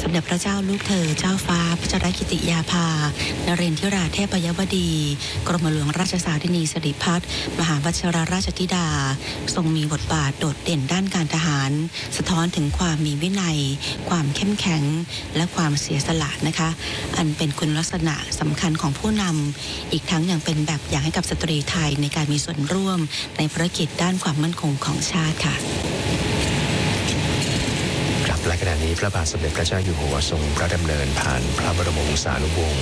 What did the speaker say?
มเด็จพระเจ้าลูกเธอเจ้าฟ้าพัชรกิติยาภานเรนทิราเทพยวดีกรมหลวงราชสารินีสิริพัฒน์มหาวชิรราชธิดาทรงมีบทบาทโดดเด่นด้านการทหารสะท้อนถึงความมีวินัยความเข้มแข็งและความเสียสละนะคะอันเป็นคุณลักษณะสำคัญของผู้นำอีกทั้งยังเป็นแบบอย่างให้กับสตรีไทยในการมีส่วนร่วมในภารกิจด้านความมั่นคงของชาติค่ะและขณะนี้พระบาทสมเด็จพระเจ้าอยู่หัวทรงพระดำเนินผ่านพระบรมวงศานุวงศ์